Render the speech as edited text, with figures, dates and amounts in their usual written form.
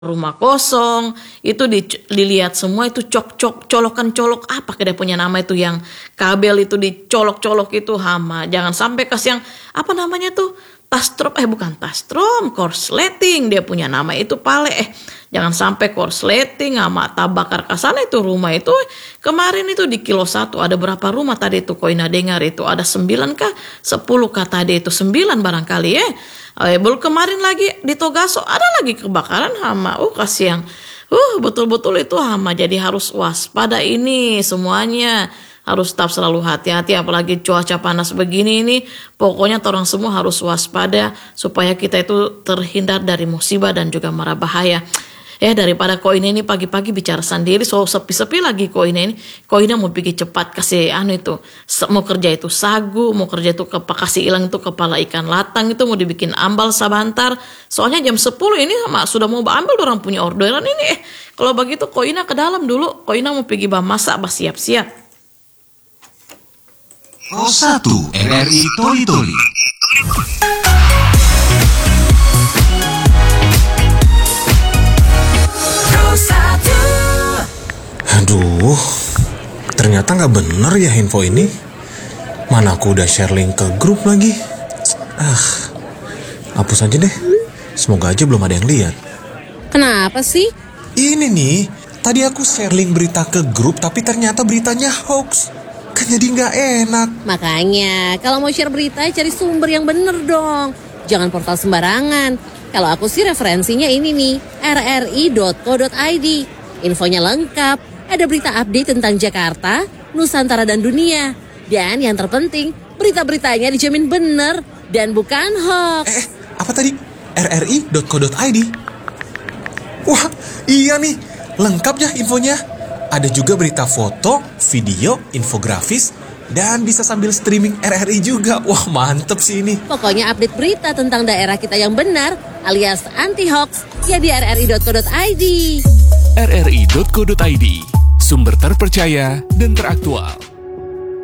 rumah kosong, itu dilihat semua itu colokan-colok apa dia punya nama itu yang kabel itu dicolok-colok itu hama. Jangan sampai kasih yang apa namanya tuh bukan tastrom, korsleting dia punya nama itu pale. Jangan sampai korsleting sama tabakar kasana itu rumah itu kemarin itu di kilo 1 ada berapa rumah tadi itu Koina dengar itu ada 9 kah 10 kah tadi itu 9 barangkali ya. Belum kemarin lagi di Togaso ada lagi kebakaran hama. Kasihan. Betul-betul itu hama. Jadi harus waspada ini semuanya. Harus tetap selalu hati-hati apalagi cuaca panas begini ini. Pokoknya orang semua harus waspada supaya kita itu terhindar dari musibah dan juga mara bahaya. Daripada Koina ini pagi-pagi bicara sendiri so sepi-sepi lagi Koina ini. Koina mau pergi cepat kasih itu. Mau kerja itu sagu, mau kerja itu kasih ilang itu kepala ikan latang itu mau dibikin ambal sabantar. Soalnya jam 10 ini sudah mau ambil orang punya orderan ini. Kalau begitu Koina ke dalam dulu. Koina mau pergi masak, siap-siap. Rosatu RRI Tori Tori. Aduh, ternyata nggak bener ya info ini. Mana aku udah share link ke grup lagi. Hapus aja deh. Semoga aja belum ada yang lihat. Kenapa sih? Ini nih, tadi aku share link berita ke grup tapi ternyata beritanya hoax. Kan jadi nggak enak. Makanya, kalau mau share berita cari sumber yang bener dong. Jangan portal sembarangan. Kalau aku sih referensinya ini nih, rri.co.id. Infonya lengkap. Ada berita update tentang Jakarta, Nusantara dan dunia. Dan yang terpenting, berita-beritanya dijamin bener dan bukan hoax. Apa tadi? rri.co.id? Wah, iya nih. Lengkap ya infonya. Ada juga berita foto, video, infografis, dan bisa sambil streaming RRI juga. Wah, mantep sih ini. Pokoknya update berita tentang daerah kita yang benar, alias anti-hoax, ya di rri.co.id. rri.co.id, sumber terpercaya dan teraktual.